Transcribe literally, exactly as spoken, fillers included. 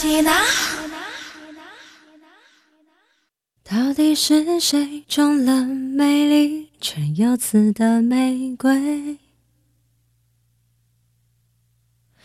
到底是谁种了美丽却有刺的玫瑰？